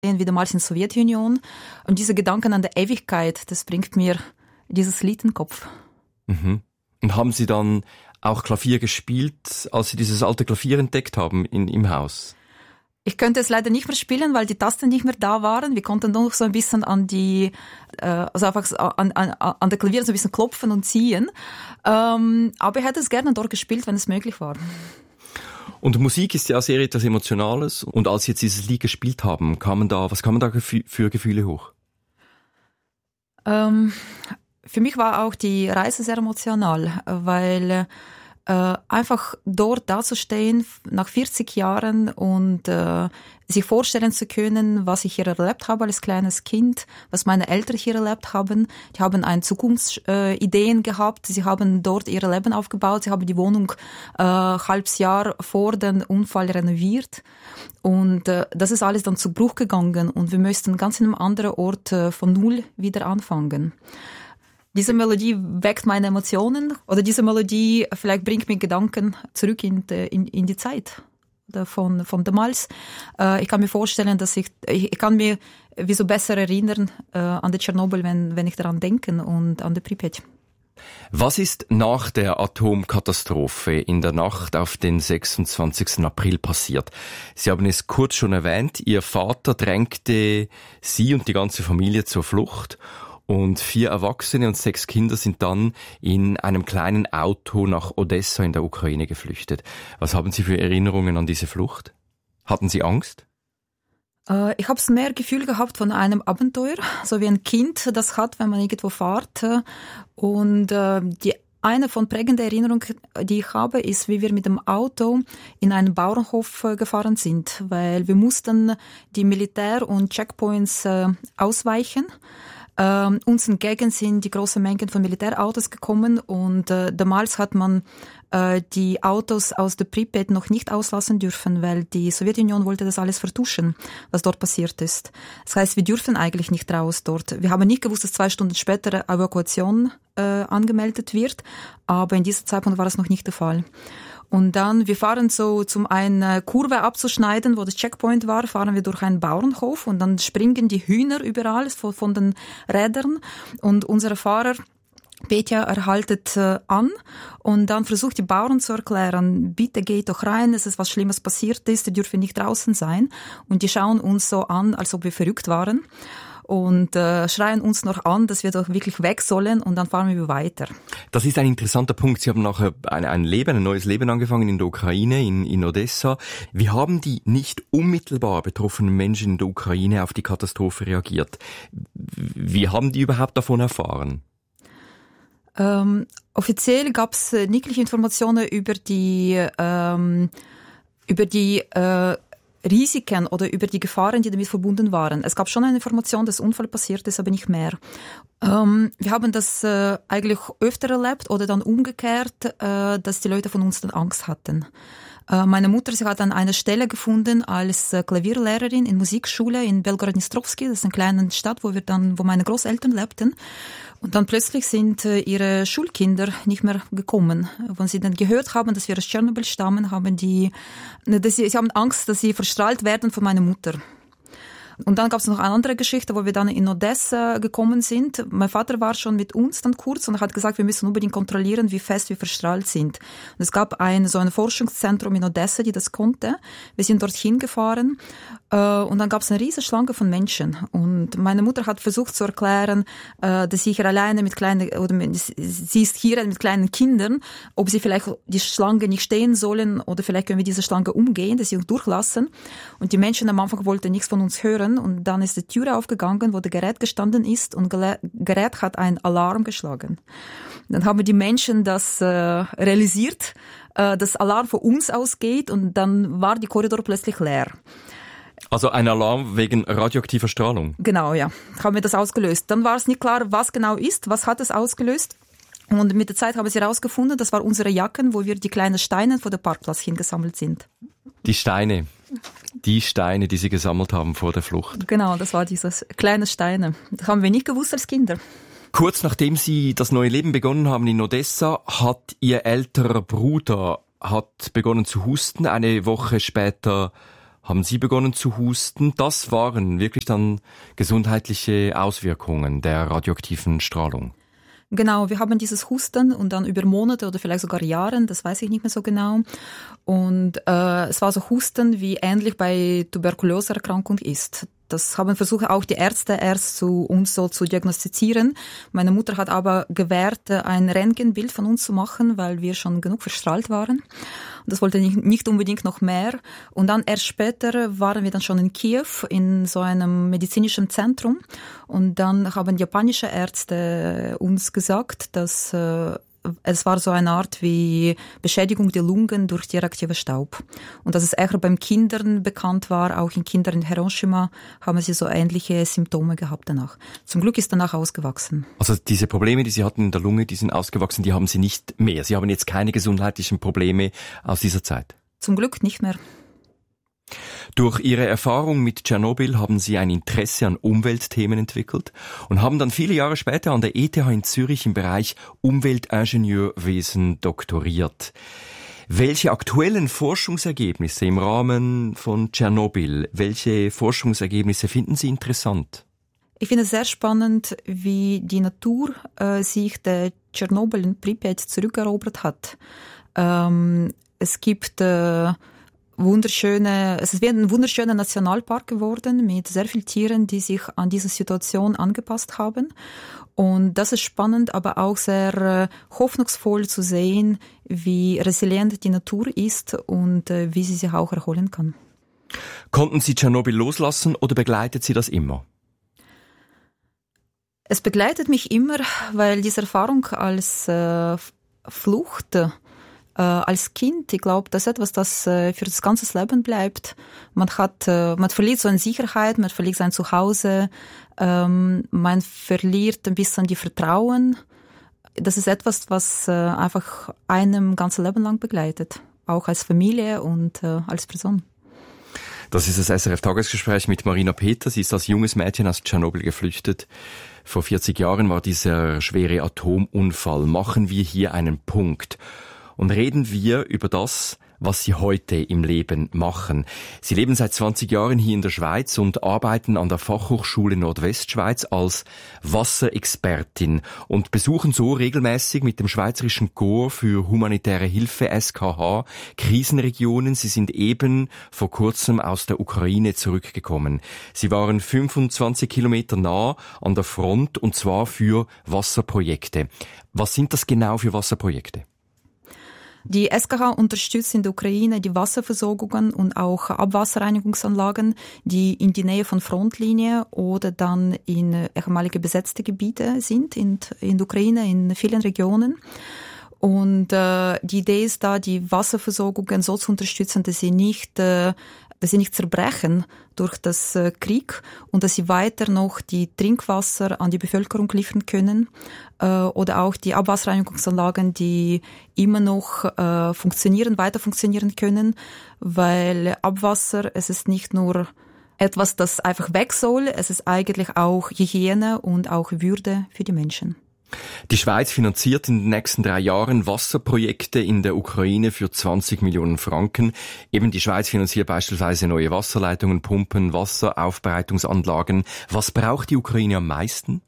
wie damals in der Sowjetunion. Und diese Gedanken an der Ewigkeit, das bringt mir dieses Lied in den Kopf. Mhm. Und haben Sie dann auch Klavier gespielt, als Sie dieses alte Klavier entdeckt haben im Haus? Ich könnte es leider nicht mehr spielen, weil die Tasten nicht mehr da waren. Wir konnten nur noch so ein bisschen an der Klavier so ein bisschen klopfen und ziehen. Aber ich hätte es gerne dort gespielt, wenn es möglich war. Und Musik ist ja sehr etwas Emotionales. Und als Sie jetzt dieses Lied gespielt haben, was kamen da für Gefühle hoch? Für mich war auch die Reise sehr emotional, weil einfach dort dazustehen nach 40 Jahren und sich vorstellen zu können, was ich hier erlebt habe als kleines Kind, was meine Eltern hier erlebt haben. Die haben eine Zukunftsideen gehabt, sie haben dort ihr Leben aufgebaut, sie haben die Wohnung halbes Jahr vor dem Unfall renoviert und das ist alles dann zu Bruch gegangen und wir müssten ganz in einem anderen Ort von Null wieder anfangen. Diese Melodie weckt meine Emotionen oder diese Melodie vielleicht bringt mir Gedanken zurück in die Zeit von damals. Ich kann mir vorstellen, dass ich kann mir wieso besser erinnern an die Tschernobyl, wenn ich daran denke und an die Pripyat. Was ist nach der Atomkatastrophe in der Nacht auf den 26. April passiert? Sie haben es kurz schon erwähnt, Ihr Vater drängte Sie und die ganze Familie zur Flucht. Und 4 Erwachsene und 6 Kinder sind dann in einem kleinen Auto nach Odessa in der Ukraine geflüchtet. Was haben Sie für Erinnerungen an diese Flucht? Hatten Sie Angst? Ich habe mehr Gefühl gehabt von einem Abenteuer, so wie ein Kind das hat, wenn man irgendwo fährt. Und eine von prägenden Erinnerungen, die ich habe, ist, wie wir mit dem Auto in einen Bauernhof gefahren sind, weil wir mussten die Militär- und Checkpoints ausweichen. Uns entgegen sind die großen Mengen von Militärautos gekommen und damals hat man die Autos aus der Pripyat noch nicht auslassen dürfen, weil die Sowjetunion wollte das alles vertuschen, was dort passiert ist. Das heißt, wir dürfen eigentlich nicht raus dort. Wir haben nicht gewusst, dass 2 Stunden später Evakuation angemeldet wird, aber in diesem Zeitpunkt war das noch nicht der Fall. Und dann, wir fahren so, eine Kurve abzuschneiden, wo das Checkpoint war, fahren wir durch einen Bauernhof und dann springen die Hühner überall von den Rädern und unser Fahrer Petja erhaltet an und dann versucht die Bauern zu erklären, bitte geht doch rein, es ist was Schlimmes passiert ist, ihr dürft nicht draußen sein. Und die schauen uns so an, als ob wir verrückt waren. Und schreien uns noch an, dass wir doch wirklich weg sollen und dann fahren wir weiter. Das ist ein interessanter Punkt. Sie haben nachher ein neues Leben angefangen in der Ukraine, in Odessa. Wie haben die nicht unmittelbar betroffenen Menschen in der Ukraine auf die Katastrophe reagiert? Wie haben die überhaupt davon erfahren? Offiziell gab es nichtliche Informationen über die Risiken oder über die Gefahren, die damit verbunden waren. Es gab schon eine Information, dass Unfall passiert ist, aber nicht mehr. Wir haben das eigentlich öfter erlebt oder dann umgekehrt, dass die Leute von uns dann Angst hatten. Meine Mutter, sie hat dann eine Stelle gefunden als Klavierlehrerin in Musikschule in Belgorod-Dnistrovsky, das ist eine kleine Stadt, wo meine Großeltern lebten. Und dann plötzlich sind ihre Schulkinder nicht mehr gekommen. Wenn sie dann gehört haben, dass wir aus Tschernobyl stammen, sie haben Angst, dass sie verstrahlt werden von meiner Mutter. Und dann gab es noch eine andere Geschichte, wo wir dann in Odessa gekommen sind. Mein Vater war schon mit uns dann kurz und hat gesagt, wir müssen unbedingt kontrollieren, wie fest wir verstrahlt sind. Und es gab ein Forschungszentrum in Odessa, die das konnte. Wir sind dorthin gefahren und dann gab es eine riesige Schlange von Menschen. Und meine Mutter hat versucht zu erklären, dass sie hier alleine sie ist hier mit kleinen Kindern, ob sie vielleicht die Schlange nicht stehen sollen oder vielleicht können wir diese Schlange umgehen, dass sie uns durchlassen. Und die Menschen am Anfang wollten nichts von uns hören. Und dann ist die Tür aufgegangen, wo das Gerät gestanden ist und Gerät hat einen Alarm geschlagen. Dann haben die Menschen das realisiert, dass Alarm von uns ausgeht und dann war die Korridor plötzlich leer. Also ein Alarm wegen radioaktiver Strahlung? Genau, ja. Haben wir das ausgelöst. Dann war es nicht klar, was genau ist, was hat es ausgelöst. Und mit der Zeit haben sie herausgefunden, das waren unsere Jacken, wo wir die kleinen Steine vor dem Parkplatz hingesammelt sind. Die Steine, die Sie gesammelt haben vor der Flucht. Genau, das war diese kleinen Steine. Das haben wir nicht gewusst als Kinder. Kurz nachdem Sie das neue Leben begonnen haben in Odessa, hat Ihr älterer Bruder begonnen zu husten. Eine Woche später haben Sie begonnen zu husten. Das waren wirklich dann gesundheitliche Auswirkungen der radioaktiven Strahlung. Genau, wir haben dieses Husten und dann über Monate oder vielleicht sogar Jahre, das weiß ich nicht mehr so genau. Und es war so Husten, wie ähnlich bei Tuberkuloseerkrankung ist. Das haben versucht auch die Ärzte erst zu uns so zu diagnostizieren. Meine Mutter hat aber gewährt, ein Röntgenbild von uns zu machen, weil wir schon genug verstrahlt waren. Und das wollte nicht unbedingt noch mehr. Und dann erst später waren wir dann schon in Kiew in so einem medizinischen Zentrum. Und dann haben japanische Ärzte uns gesagt, dass es war so eine Art wie Beschädigung der Lungen durch die radioaktive Staub. Und dass es eher beim Kindern bekannt war, auch in Kindern in Hiroshima haben sie so ähnliche Symptome gehabt danach. Zum Glück ist danach ausgewachsen. Also diese Probleme, die Sie hatten in der Lunge, die sind ausgewachsen, die haben Sie nicht mehr. Sie haben jetzt keine gesundheitlichen Probleme aus dieser Zeit? Zum Glück nicht mehr. Durch Ihre Erfahrung mit Tschernobyl haben Sie ein Interesse an Umweltthemen entwickelt und haben dann viele Jahre später an der ETH in Zürich im Bereich Umweltingenieurwesen doktoriert. Welche aktuellen Forschungsergebnisse im Rahmen von Tschernobyl, welche Forschungsergebnisse finden Sie interessant? Ich finde es sehr spannend, wie die Natur sich der Tschernobyl in Pripyat zurückerobert hat. Es gibt es ist wie ein wunderschöner Nationalpark geworden mit sehr vielen Tieren, die sich an diese Situation angepasst haben. Und das ist spannend, aber auch sehr hoffnungsvoll zu sehen, wie resilient die Natur ist und wie sie sich auch erholen kann. Konnten Sie Tschernobyl loslassen oder begleitet Sie das immer? Es begleitet mich immer, weil diese Erfahrung als Flucht als Kind, ich glaube, das ist etwas, das für das ganze Leben bleibt. Man verliert so eine Sicherheit, man verliert sein Zuhause, man verliert ein bisschen die Vertrauen. Das ist etwas, was einfach einem ganzes Leben lang begleitet, auch als Familie und als Person. Das ist das SRF-Tagesgespräch mit Marina Peter. Sie ist als junges Mädchen aus Tschernobyl geflüchtet. Vor 40 Jahren war dieser schwere Atomunfall. Machen wir hier einen Punkt und reden wir über das, was Sie heute im Leben machen. Sie leben seit 20 Jahren hier in der Schweiz und arbeiten an der Fachhochschule Nordwestschweiz als Wasserexpertin und besuchen so regelmäßig mit dem Schweizerischen Korps für humanitäre Hilfe SKH Krisenregionen. Sie sind eben vor kurzem aus der Ukraine zurückgekommen. Sie waren 25 Kilometer nah an der Front und zwar für Wasserprojekte. Was sind das genau für Wasserprojekte? Die SKH unterstützt in der Ukraine die Wasserversorgungen und auch Abwasserreinigungsanlagen, die in die Nähe von Frontlinie oder dann in ehemalige besetzte Gebiete sind in der Ukraine, in vielen Regionen. Und die Idee ist da, die Wasserversorgungen so zu unterstützen, dass sie nicht zerbrechen durch das Krieg und dass sie weiter noch die Trinkwasser an die Bevölkerung liefern können oder auch die Abwasserreinigungsanlagen, die immer noch weiter funktionieren können, weil Abwasser, es ist nicht nur etwas, das einfach weg soll, es ist eigentlich auch Hygiene und auch Würde für die Menschen. Die Schweiz finanziert in den nächsten 3 Jahren Wasserprojekte in der Ukraine für 20 Millionen Franken. Eben die Schweiz finanziert beispielsweise neue Wasserleitungen, Pumpen, Wasseraufbereitungsanlagen. Was braucht die Ukraine am meisten?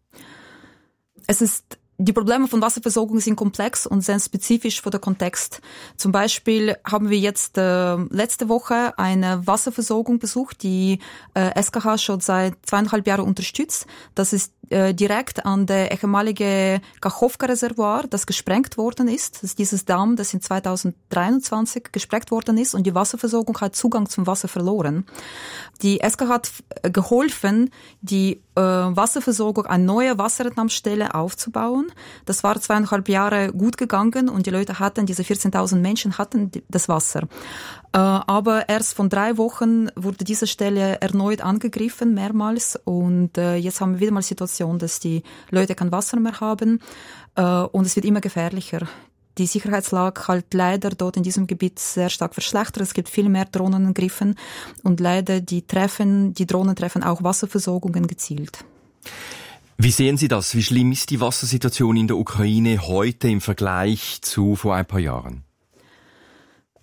Die Probleme von Wasserversorgung sind komplex und sehr spezifisch für den Kontext. Zum Beispiel haben wir jetzt letzte Woche eine Wasserversorgung besucht, die SKH schon seit 2,5 Jahren unterstützt. Das ist direkt an der ehemalige Kachowka-Reservoir, das gesprengt worden ist. Das ist dieses Damm, das in 2023 gesprengt worden ist und die Wasserversorgung hat Zugang zum Wasser verloren. Die SKH hat geholfen, die Wasserversorgung, eine neue Wasserentnahmestelle aufzubauen. Das war 2,5 Jahre gut gegangen und die Leute diese 14.000 Menschen hatten das Wasser. Aber erst von 3 Wochen wurde diese Stelle erneut angegriffen, mehrmals. Und jetzt haben wir wieder mal die Situation, dass die Leute kein Wasser mehr haben. Und es wird immer gefährlicher. Die Sicherheitslage halt leider dort in diesem Gebiet sehr stark verschlechtert. Es gibt viel mehr Drohnenangriffen. Und leider die Drohnen treffen auch Wasserversorgungen gezielt. Wie sehen Sie das? Wie schlimm ist die Wassersituation in der Ukraine heute im Vergleich zu vor ein paar Jahren?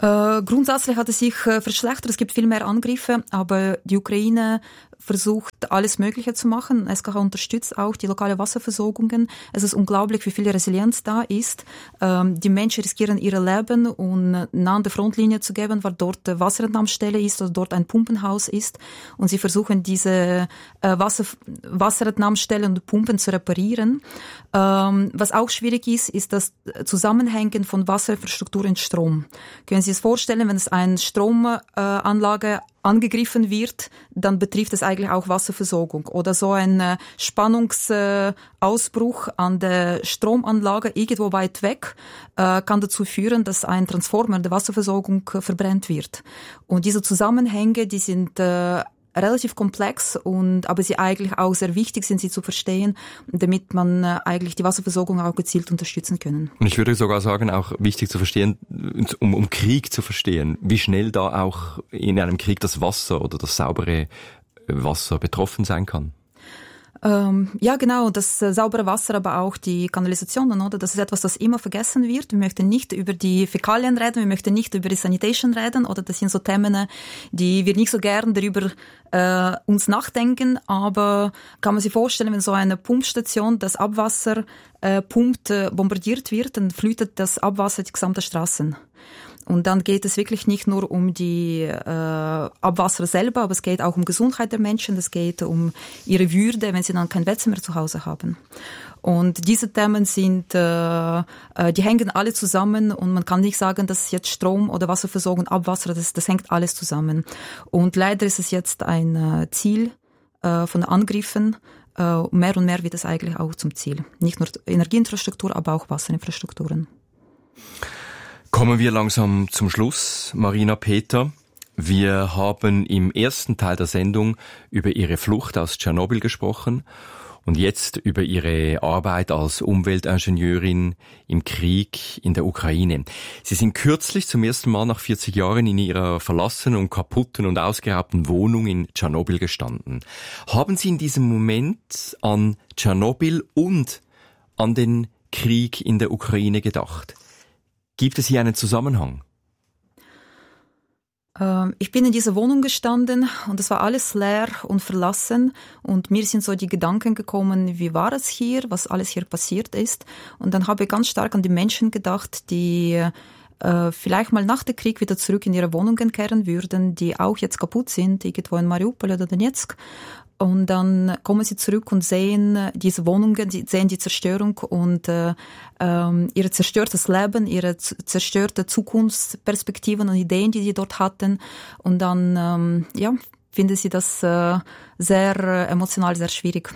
Grundsätzlich hat es sich verschlechtert. Es gibt viel mehr Angriffe, aber die Ukraine versucht, alles Mögliche zu machen. SKH unterstützt auch die lokale Wasserversorgungen. Es ist unglaublich, wie viel Resilienz da ist. Die Menschen riskieren ihre Leben, um nah an der Frontlinie zu geben, weil dort Wasserentnahmestelle ist oder dort ein Pumpenhaus ist. Und sie versuchen, diese Wasserentnahmestellen und Pumpen zu reparieren. Was auch schwierig ist, ist das Zusammenhängen von Wasserinfrastruktur und Strom. Können Sie sich vorstellen, wenn es eine Stromanlage angegriffen wird, dann betrifft es eigentlich auch Wasserversorgung. Oder so ein Spannungsausbruch an der Stromanlage irgendwo weit weg kann dazu führen, dass ein Transformer der Wasserversorgung verbrennt wird. Und diese Zusammenhänge, die sind relativ komplex aber sie eigentlich auch sehr wichtig sind, sie zu verstehen, damit man eigentlich die Wasserversorgung auch gezielt unterstützen können. Und ich würde sogar sagen, auch wichtig zu verstehen, um Krieg zu verstehen, wie schnell da auch in einem Krieg das Wasser oder das saubere Wasser betroffen sein kann. Ja, genau, das saubere Wasser, aber auch die Kanalisationen, oder? Das ist etwas, das immer vergessen wird. Wir möchten nicht über die Fäkalien reden, wir möchten nicht über die Sanitation reden, oder das sind so Themen, die wir nicht so gern darüber uns nachdenken, aber kann man sich vorstellen, wenn so eine Pumpstation das Abwasser pumpt, bombardiert wird, dann flutet das Abwasser die gesamte Straßen. Und dann geht es wirklich nicht nur um die Abwasser selber, aber es geht auch um Gesundheit der Menschen, es geht um ihre Würde, wenn sie dann kein Bett mehr zu Hause haben. Und diese Themen sind, die hängen alle zusammen und man kann nicht sagen, dass jetzt Strom oder Wasserversorgung, Abwasser, das hängt alles zusammen. Und leider ist es jetzt ein Ziel von Angriffen. Mehr und mehr wird es eigentlich auch zum Ziel. Nicht nur Energieinfrastruktur, aber auch Wasserinfrastrukturen. Kommen wir langsam zum Schluss, Marina Peter. Wir haben im ersten Teil der Sendung über Ihre Flucht aus Tschernobyl gesprochen und jetzt über Ihre Arbeit als Umweltingenieurin im Krieg in der Ukraine. Sie sind kürzlich zum ersten Mal nach 40 Jahren in Ihrer verlassenen und kaputten und ausgeraubten Wohnung in Tschernobyl gestanden. Haben Sie in diesem Moment an Tschernobyl und an den Krieg in der Ukraine gedacht? Gibt es hier einen Zusammenhang? Ich bin in dieser Wohnung gestanden und es war alles leer und verlassen und mir sind so die Gedanken gekommen, wie war es hier, was alles hier passiert ist. Und dann habe ich ganz stark an die Menschen gedacht, die vielleicht mal nach dem Krieg wieder zurück in ihre Wohnungen kehren würden, die auch jetzt kaputt sind, irgendwo in Mariupol oder Donetsk. Und dann kommen sie zurück und sehen diese Wohnungen, sehen die Zerstörung und ihr zerstörtes Leben, ihre zerstörte Zukunftsperspektiven und Ideen, die sie dort hatten. Und dann finden sie das sehr emotional, sehr schwierig.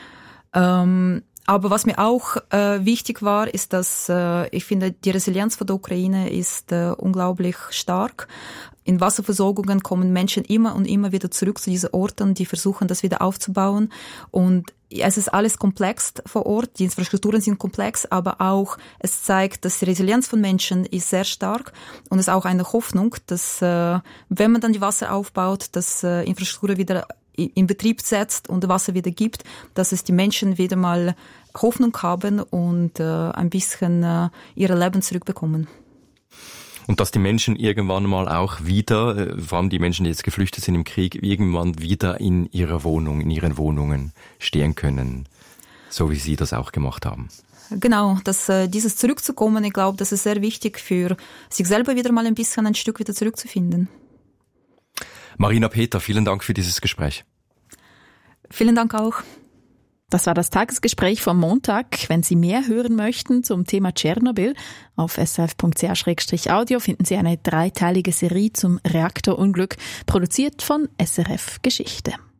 Aber was mir auch wichtig war, ist, dass ich finde, die Resilienz von der Ukraine ist unglaublich stark. In Wasserversorgungen kommen Menschen immer und immer wieder zurück zu diesen Orten, die versuchen, das wieder aufzubauen. Und es ist alles komplex vor Ort, die Infrastrukturen sind komplex, aber auch es zeigt, dass die Resilienz von Menschen ist sehr stark und es ist auch eine Hoffnung, dass wenn man dann die Wasser aufbaut, dass Infrastruktur wieder in Betrieb setzt und Wasser wieder gibt, dass es die Menschen wieder mal Hoffnung haben und ein bisschen ihre Leben zurückbekommen. Und dass die Menschen irgendwann mal auch wieder, vor allem die Menschen, die jetzt geflüchtet sind im Krieg, irgendwann wieder in ihrer Wohnung, in ihren Wohnungen stehen können, so wie Sie das auch gemacht haben. Genau, dieses Zurückzukommen, ich glaube, das ist sehr wichtig für sich selber wieder mal ein Stück wieder zurückzufinden. Marina Peter, vielen Dank für dieses Gespräch. Vielen Dank auch. Das war das Tagesgespräch vom Montag. Wenn Sie mehr hören möchten zum Thema Tschernobyl, auf srf.ch/audio finden Sie eine 3-teilige Serie zum Reaktorunglück, produziert von SRF Geschichte.